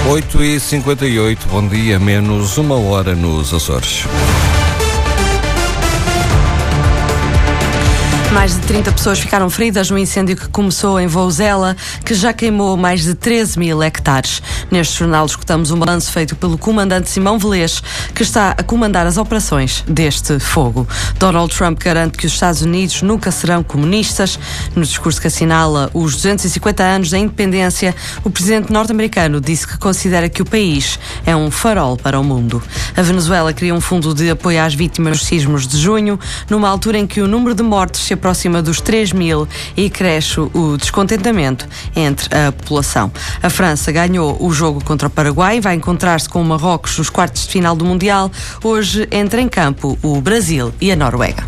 8h58, bom dia, menos uma hora nos Açores. Mais de 30 pessoas ficaram feridas no incêndio que começou em Vouzela, que já queimou mais de 13 mil hectares. Neste jornal escutamos um balanço feito pelo comandante Simão Velez, que está a comandar as operações deste fogo. Donald Trump garante que os Estados Unidos nunca serão comunistas. No discurso que assinala os 250 anos da independência, o presidente norte-americano disse que considera que o país é um farol para o mundo. A Venezuela cria um fundo de apoio às vítimas dos sismos de junho, numa altura em que o número de mortes se aproxima dos 3 mil e cresce o descontentamento entre a população. A França ganhou o jogo contra o Paraguai, vai encontrar-se com o Marrocos nos quartos de final do Mundial. Hoje entra em campo o Brasil e a Noruega.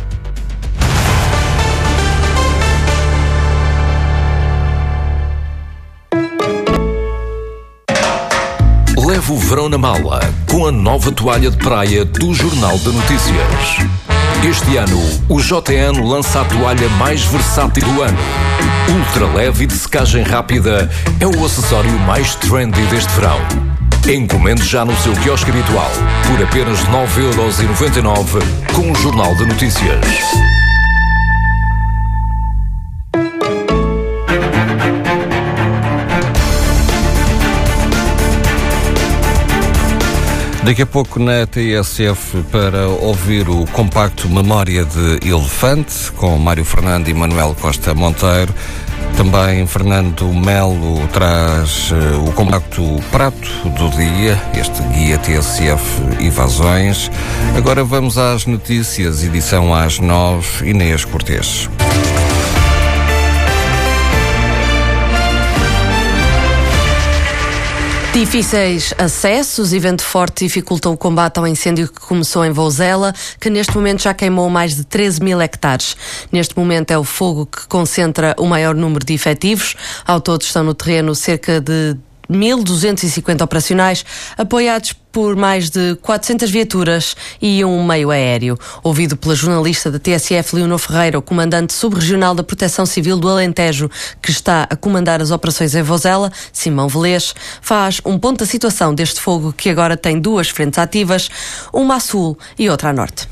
Leve o verão na mala com a nova toalha de praia do Jornal de Notícias. Este ano, o JN lança a toalha mais versátil do ano. Ultra leve e de secagem rápida é o acessório mais trendy deste verão. Encomende já no seu quiosque habitual por apenas 9,99€ com o Jornal de Notícias. Daqui a pouco na TSF para ouvir o compacto Memória de Elefante com Mário Fernando e Manuel Costa Monteiro. Também Fernando Melo traz o compacto Prato do Dia, este guia TSF Evasões. Agora vamos às notícias, edição às 9, Inês Cortês. Difíceis acessos e vento forte dificultam o combate ao incêndio que começou em Vouzela, que neste momento já queimou mais de 13 mil hectares. Neste momento é o fogo que concentra o maior número de efetivos. Ao todo estão no terreno cerca de 1.250 operacionais, apoiados por mais de 400 viaturas e um meio aéreo. Ouvido pela jornalista da TSF, Leonor Ferreira, o comandante subregional da Proteção Civil do Alentejo, que está a comandar as operações em Vouzela, Simão Velez, faz um ponto da situação deste fogo que agora tem duas frentes ativas, uma a sul e outra a norte.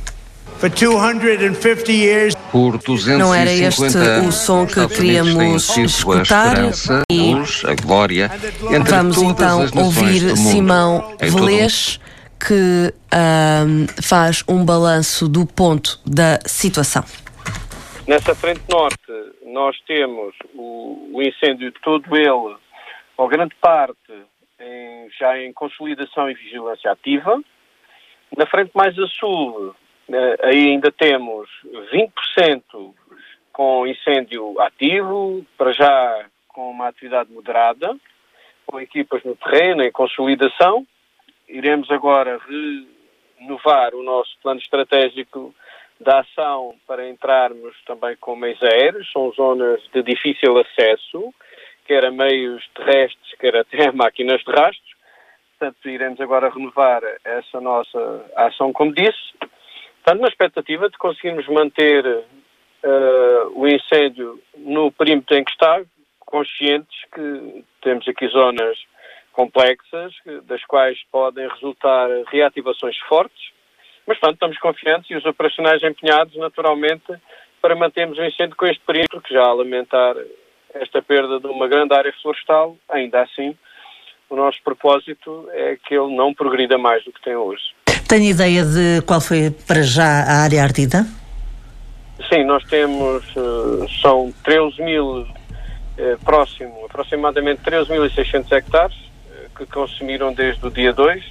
Por 250 Não era este o som que queríamos escutar e a glória, vamos então ouvir Simão Velez, que faz um balanço do ponto da situação. Nessa frente norte nós temos o incêndio todo ele, ou grande parte, já em consolidação e vigilância ativa. Na frente mais a sul, aí ainda temos 20% com incêndio ativo, para já com uma atividade moderada, com equipas no terreno, em consolidação. Iremos agora renovar o nosso plano estratégico da ação para entrarmos também com meios aéreos. São zonas de difícil acesso, quer a meios terrestres, quer até a máquinas de rastros. Portanto, iremos agora renovar essa nossa ação, como disse. Portanto, na expectativa de conseguirmos manter o incêndio no perímetro em que está, conscientes que temos aqui zonas complexas, das quais podem resultar reativações fortes, mas, portanto, estamos confiantes e os operacionais empenhados, naturalmente, para mantermos o incêndio com este perímetro, que já a lamentar esta perda de uma grande área florestal, ainda assim, o nosso propósito é que ele não progrida mais do que tem hoje. Tem ideia de qual foi para já a área ardida? Sim, nós temos, são 13 mil, aproximadamente 13.600 hectares que consumiram desde o dia 2.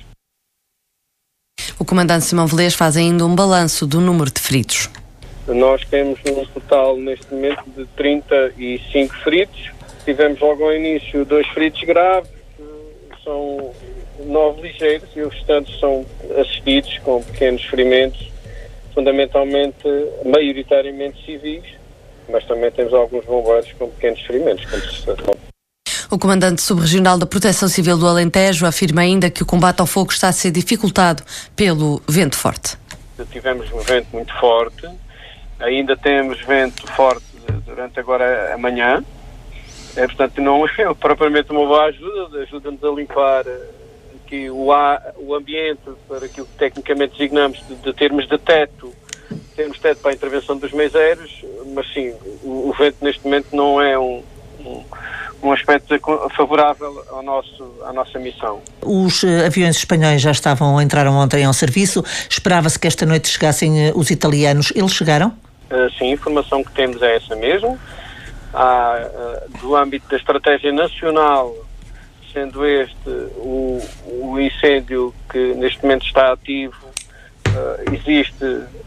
O comandante Simão Velez faz ainda um balanço do número de feridos. Nós temos um total neste momento de 35 feridos. Tivemos logo ao início 2 feridos graves, são 9 ligeiros e os restantes são assistidos com pequenos ferimentos, fundamentalmente, maioritariamente civis, mas também temos alguns bombeiros com pequenos ferimentos, como se sabe. O comandante subregional da Proteção Civil do Alentejo afirma ainda que o combate ao fogo está a ser dificultado pelo vento forte. Tivemos um vento muito forte, ainda temos vento forte durante agora a manhã. Portanto, não é propriamente uma boa ajuda, ajuda-nos a limpar aqui o ambiente para aquilo que tecnicamente designamos de termos teto para a intervenção dos meizeiros, mas sim, o vento neste momento não é um aspecto favorável à nossa missão. Os aviões espanhóis entraram ontem ao serviço. Esperava-se que esta noite chegassem os italianos. Eles chegaram? Sim, a informação que temos é essa mesmo. Do âmbito da estratégia nacional, sendo este o incêndio que neste momento está ativo, existe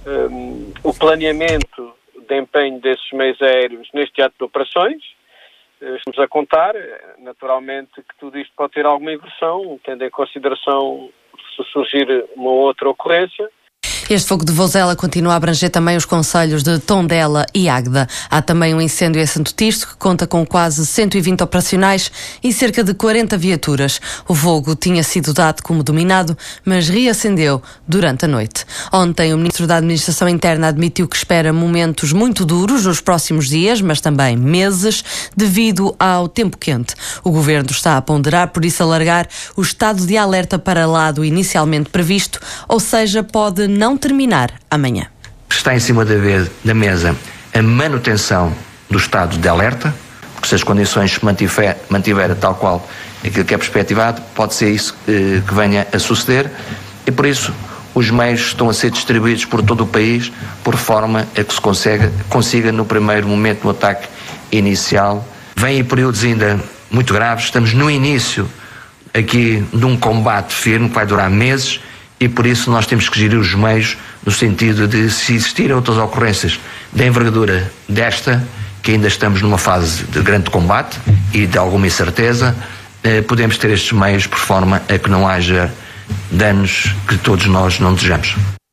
o planeamento de empenho desses meios aéreos neste ato de operações. Estamos a contar, naturalmente, que tudo isto pode ter alguma inversão, tendo em consideração se surgir uma outra ocorrência. Este fogo de Vozela continua a abranger também os concelhos de Tondela e Águeda. Há também um incêndio em Santo Tirso, que conta com quase 120 operacionais e cerca de 40 viaturas. O fogo tinha sido dado como dominado, mas reacendeu durante a noite. Ontem, o Ministro da Administração Interna admitiu que espera momentos muito duros nos próximos dias, mas também meses, devido ao tempo quente. O Governo está a ponderar, por isso, alargar o estado de alerta para lá do inicialmente previsto, ou seja, pode não terminar amanhã. Está em cima da mesa a manutenção do estado de alerta, porque se as condições se mantiver tal qual aquilo que é perspectivado, pode ser isso que venha a suceder, e por isso os meios estão a ser distribuídos por todo o país, por forma a que se consiga no primeiro momento no ataque inicial. Vêm períodos ainda muito graves, estamos no início aqui de um combate firme que vai durar meses, e por isso nós temos que gerir os meios no sentido de, se existirem outras ocorrências da envergadura desta, que ainda estamos numa fase de grande combate e de alguma incerteza, podemos ter estes meios por forma a que não haja danos que todos nós não desejamos.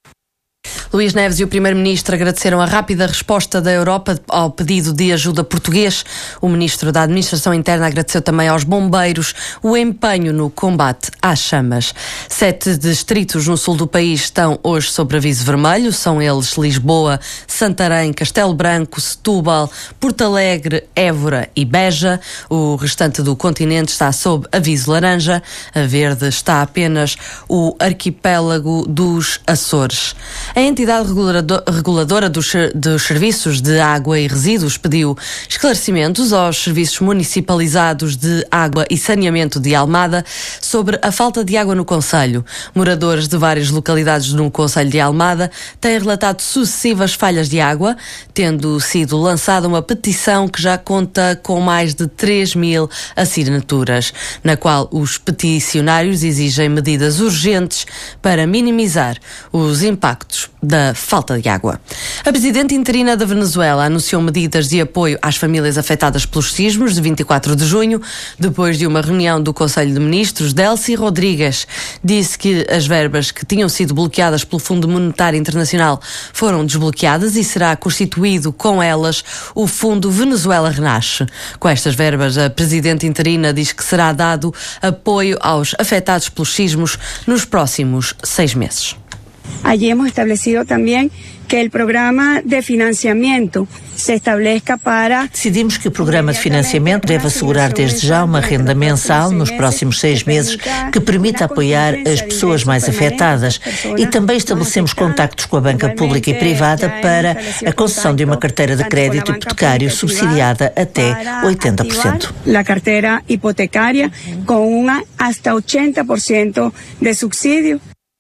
Luís Neves e o Primeiro-Ministro agradeceram a rápida resposta da Europa ao pedido de ajuda português. O Ministro da Administração Interna agradeceu também aos bombeiros o empenho no combate às chamas. 7 distritos no sul do país estão hoje sob aviso vermelho. São eles Lisboa, Santarém, Castelo Branco, Setúbal, Porto Alegre, Évora e Beja. O restante do continente está sob aviso laranja. A verde está apenas o arquipélago dos Açores. A entidade reguladora dos serviços de água e resíduos pediu esclarecimentos aos serviços municipalizados de água e saneamento de Almada sobre a falta de água no concelho. Moradores de várias localidades no concelho de Almada têm relatado sucessivas falhas de água, tendo sido lançada uma petição que já conta com mais de 3.000 assinaturas, na qual os peticionários exigem medidas urgentes para minimizar os impactos da falta de água. A presidente interina da Venezuela anunciou medidas de apoio às famílias afetadas pelos sismos de 24 de junho, depois de uma reunião do Conselho de Ministros. Delcy Rodrigues disse que as verbas que tinham sido bloqueadas pelo Fundo Monetário Internacional foram desbloqueadas e será constituído com elas o Fundo Venezuela Renasce. Com estas verbas, a presidente interina diz que será dado apoio aos afetados pelos sismos nos próximos 6 meses. Allí hemos establecido también que el programa de financiamiento se establezca para... Decidimos que o programa de financiamento deve assegurar desde já uma renda mensal nos próximos 6 meses que permita apoiar as pessoas mais afetadas, e também estabelecemos contactos com a banca pública e privada para a concessão de uma carteira de crédito hipotecário subsidiada até 80%. A carteira hipotecária com hasta 80% de subsídio.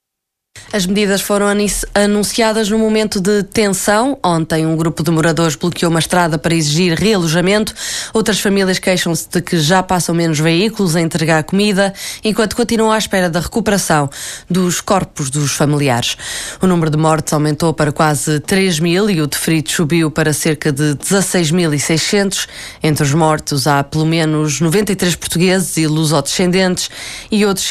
As medidas foram anunciadas no momento de tensão. Ontem, um grupo de moradores bloqueou uma estrada para exigir realojamento. Outras famílias queixam-se de que já passam menos veículos a entregar comida, enquanto continuam à espera da recuperação dos corpos dos familiares. O número de mortes aumentou para quase 3.000 e o de feridos subiu para cerca de 16.600. Entre os mortos há pelo menos 93 portugueses e lusodescendentes, e outros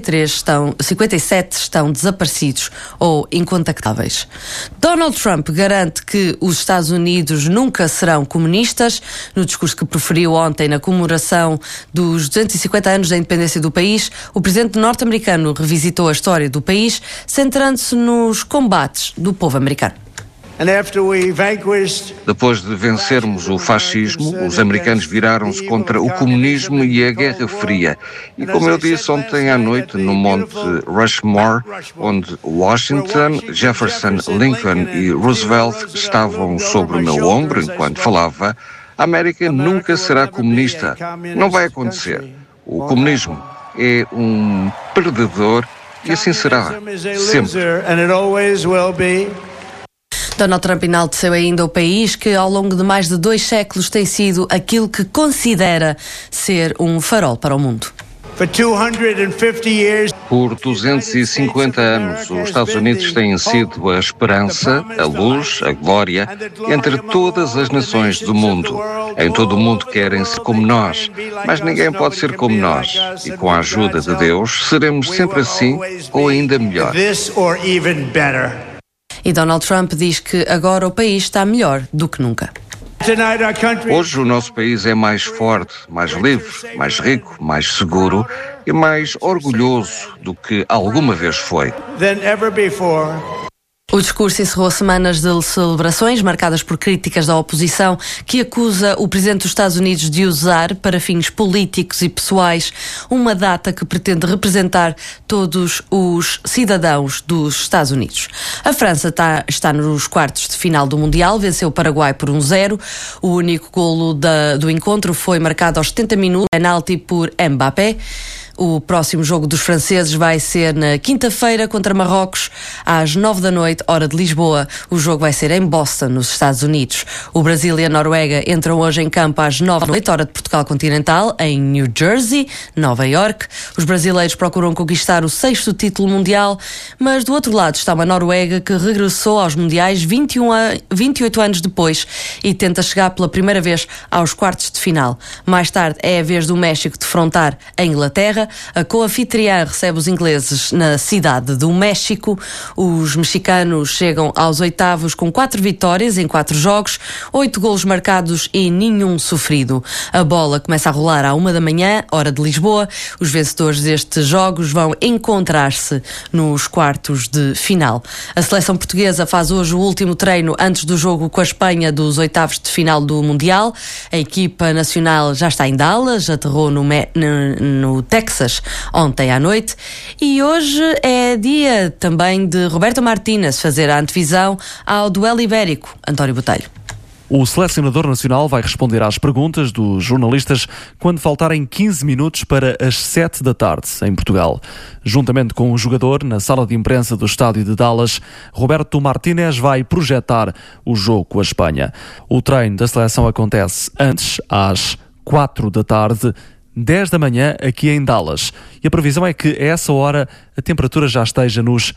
57 estão desaparecidos ou incontactáveis. Donald Trump garante que os Estados Unidos nunca serão comunistas. No discurso que proferiu ontem na comemoração dos 250 anos da independência do país, o presidente norte-americano revisitou a história do país, centrando-se nos combates do povo americano. Depois de vencermos o fascismo, os americanos viraram-se contra o comunismo e a Guerra Fria. E como eu disse ontem à noite no Monte Rushmore, onde Washington, Jefferson, Lincoln e Roosevelt estavam sobre o meu ombro enquanto falava, a América nunca será comunista. Não vai acontecer. O comunismo é um perdedor e assim será, sempre. Donald Trump enalteceu ainda o país que, ao longo de mais de 2 séculos, tem sido aquilo que considera ser um farol para o mundo. Por 250 anos, os Estados Unidos têm sido a esperança, a luz, a glória entre todas as nações do mundo. Em todo o mundo querem ser como nós, mas ninguém pode ser como nós. E com a ajuda de Deus, seremos sempre assim ou ainda melhor. E Donald Trump diz que agora o país está melhor do que nunca. Hoje o nosso país é mais forte, mais livre, mais rico, mais seguro e mais orgulhoso do que alguma vez foi. O discurso encerrou semanas de celebrações marcadas por críticas da oposição que acusa o presidente dos Estados Unidos de usar, para fins políticos e pessoais, uma data que pretende representar todos os cidadãos dos Estados Unidos. A França está nos quartos de final do Mundial, venceu o Paraguai por 1-0. O único golo do encontro foi marcado aos 70 minutos, penalti por Mbappé. O próximo jogo dos franceses vai ser na quinta-feira contra Marrocos, às 9 da noite, hora de Lisboa. O jogo vai ser em Boston, nos Estados Unidos. O Brasil e a Noruega entram hoje em campo às 9 da noite, hora de Portugal continental, em New Jersey, Nova York. Os brasileiros procuram conquistar o 6º título mundial, mas do outro lado está uma Noruega que regressou aos mundiais 28 anos depois e tenta chegar pela primeira vez aos quartos de final. Mais tarde é a vez do México defrontar a Inglaterra. A co-anfitriã recebe os ingleses na cidade do México. Os mexicanos chegam aos oitavos com 4 vitórias em 4 jogos, 8 golos marcados e nenhum sofrido. A bola começa a rolar à 1 da manhã, hora de Lisboa. Os vencedores destes jogos vão encontrar-se nos quartos de final. A seleção portuguesa faz hoje o último treino antes do jogo com a Espanha dos oitavos de final do Mundial. A equipa nacional já está em Dallas, aterrou no Texas ontem à noite, e hoje é dia também de Roberto Martínez fazer a antevisão ao duelo ibérico. António Botelho. O selecionador nacional vai responder às perguntas dos jornalistas quando faltarem 15 minutos para as 7 da tarde, em Portugal. Juntamente com o jogador, na sala de imprensa do estádio de Dallas, Roberto Martínez vai projetar o jogo com a Espanha. O treino da seleção acontece antes, às 4 da tarde, 10 da manhã aqui em Dallas. E a previsão é que a essa hora a temperatura já esteja nos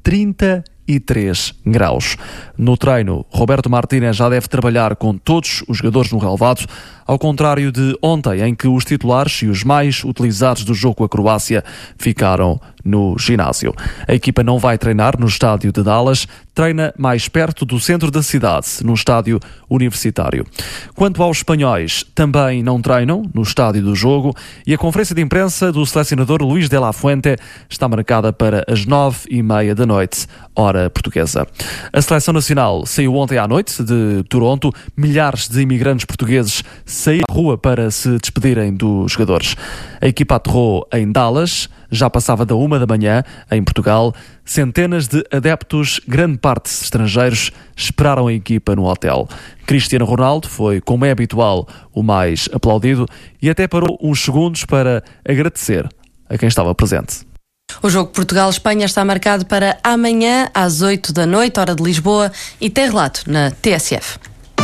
33 graus. No treino, Roberto Martínez já deve trabalhar com todos os jogadores no relvado, ao contrário de ontem, em que os titulares e os mais utilizados do jogo com a Croácia ficaram no ginásio. A equipa não vai treinar no estádio de Dallas, treina mais perto do centro da cidade, num estádio universitário. Quanto aos espanhóis, também não treinam no estádio do jogo e a conferência de imprensa do selecionador Luís de la Fuente está marcada para as 9h30 da noite, hora portuguesa. A seleção nacional saiu ontem à noite de Toronto. Milhares de imigrantes portugueses saíram à rua para se despedirem dos jogadores. A equipa aterrou em Dallas, já passava da 1 da manhã, em Portugal. Centenas de adeptos, grande parte estrangeiros, esperaram a equipa no hotel. Cristiano Ronaldo foi, como é habitual, o mais aplaudido e até parou uns segundos para agradecer a quem estava presente. O jogo Portugal-Espanha está marcado para amanhã, às 8 da noite, hora de Lisboa, e tem relato na TSF.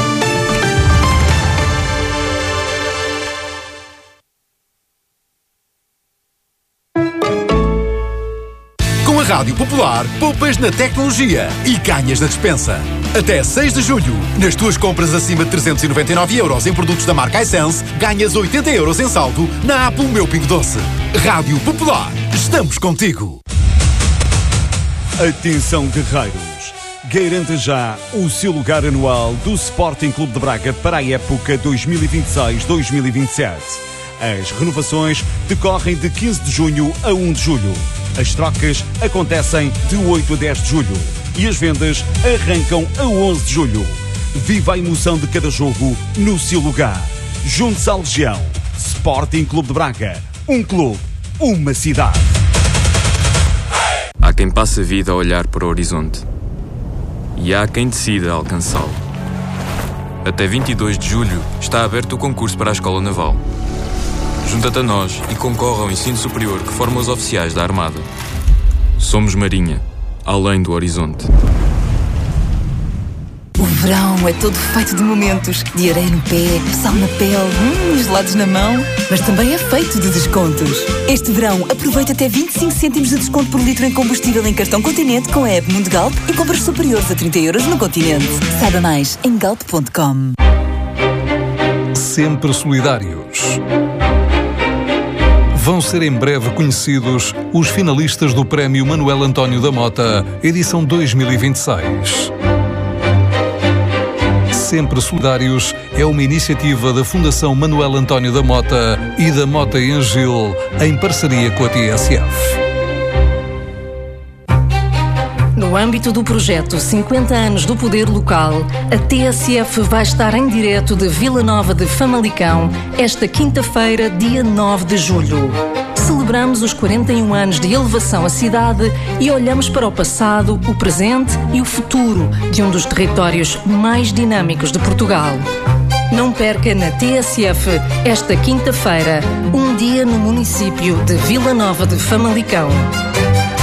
Com a Rádio Popular, poupas na tecnologia e ganhas na despensa. Até 6 de julho, nas tuas compras acima de 399 € em produtos da marca iSense, ganhas 80 € em saldo na app O Meu Pingo Doce. Rádio Popular, estamos contigo. Atenção, guerreiros! Garanta já o seu lugar anual do Sporting Clube de Braga para a época 2026-2027. As renovações decorrem de 15 de junho a 1 de julho. As trocas acontecem de 8 a 10 de julho. e as vendas arrancam a 11 de julho. Viva a emoção de cada jogo no seu lugar. Junte-se à Legião. Sporting Clube de Braga. Um clube, uma cidade. Há quem passe a vida a olhar para o horizonte. E há quem decida alcançá-lo. Até 22 de julho está aberto o concurso para a Escola Naval. Junta-te a nós e concorre ao ensino superior que forma os oficiais da Armada. Somos Marinha, além do horizonte. O verão é todo feito de momentos, de areia no pé, sal na pele, gelados na mão, mas também é feito de descontos. Este verão aproveita até 25 cêntimos de desconto por litro em combustível em cartão Continente com a app Mundo Galp e compras superiores a 30 € no Continente. Saiba mais em galp.com. Sempre solidários. Vão ser em breve conhecidos os finalistas do Prémio Manuel António da Mota, edição 2026. Sempre Solidários é uma iniciativa da Fundação Manuel António da Mota e da Mota em Gil, em parceria com a TSF. No âmbito do projeto 50 anos do Poder Local, a TSF vai estar em direto de Vila Nova de Famalicão esta quinta-feira, dia 9 de julho. Celebramos os 41 anos de elevação à cidade e olhamos para o passado, o presente e o futuro de um dos territórios mais dinâmicos de Portugal. Não perca na TSF esta quinta-feira, um dia no município de Vila Nova de Famalicão.